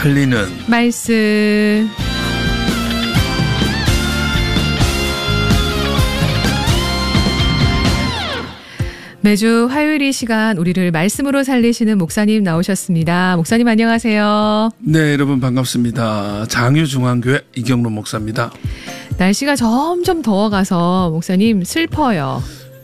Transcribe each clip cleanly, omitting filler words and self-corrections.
살리는 말씀. 매주 화요일 이 시간 우리를 말씀으로 살리시는 목사님 나오셨습니다. 목사님 안녕하세요. 네, 여러분 반갑습니다. 장유중앙교회 이경록 목사입니다. 날씨가 점점 더워가서 목사님 슬퍼요.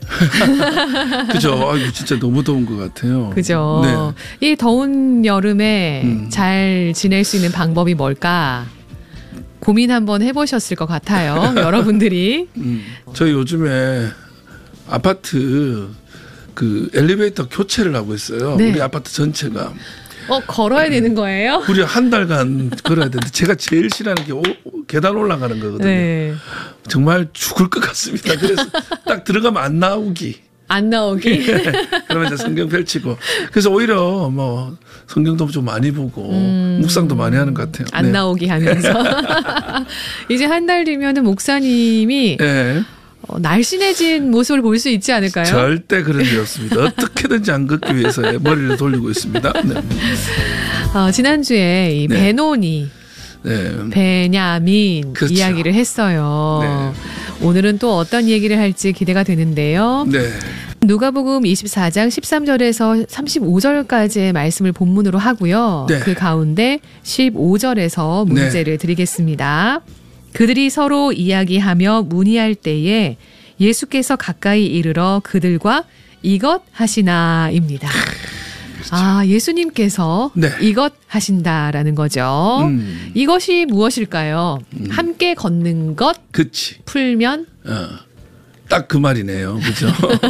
그죠? 아이고, 진짜 너무 더운 것 같아요. 그죠? 네. 이 더운 여름에 잘 지낼 수 있는 방법이 뭘까? 고민 한번 해보셨을 것 같아요. 여러분들이. 저희 요즘에 아파트 그 엘리베이터 교체를 하고 있어요. 네. 우리 아파트 전체가. 걸어야 되는 거예요? 우리 한 달간 걸어야 되는데 제가 제일 싫어하는 게 계단 올라가는 거거든요. 네. 정말 죽을 것 같습니다. 그래서 딱 들어가면 안 나오기. 그러면 이제 성경 펼치고. 그래서 오히려 뭐 성경도 좀 많이 보고 묵상도 많이 하는 것 같아요. 안 나오기 하면서. 이제 한 달 뒤면은 목사님이 네. 날씬해진 모습을 볼 수 있지 않을까요? 절대 그런 일 없습니다. 어떻게든지 안 걷기 위해서 머리를 돌리고 있습니다. 네. 지난주에 이 네. 베노니, 네. 베냐민 그렇죠. 이야기를 했어요. 네. 오늘은 또 어떤 얘기를 할지 기대가 되는데요. 네. 누가복음 24장 13절에서 35절까지의 말씀을 본문으로 하고요. 네. 그 가운데 15절에서 문제를 드리겠습니다. 그들이 서로 이야기하며 문의할 때에 예수께서 가까이 이르러 그들과 이것 하시나입니다. 그렇죠. 예수님께서 네. 이것 하신다라는 거죠. 이것이 무엇일까요? 함께 걷는 것, 그치. 풀면 딱 그 말이네요. 그죠?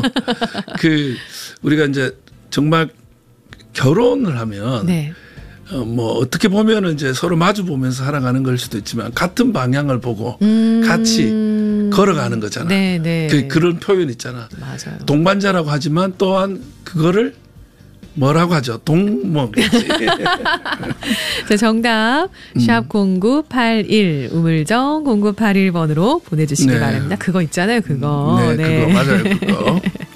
우리가 이제 정말 결혼을 하면 네. 뭐 어떻게 보면은 이제 서로 마주 보면서 살아가는 걸 수도 있지만 같은 방향을 보고 같이 걸어가는 거잖아. 네, 네. 그런 표현 있잖아. 맞아요. 동반자라고 하지만 또한 그거를 뭐라고 하죠? 동뭐겠지. 자, 정답 샵 0981 우물정 0981번으로 보내주시기 네. 바랍니다. 그거 있잖아요. 그거. 네, 그거 맞아요. 그거.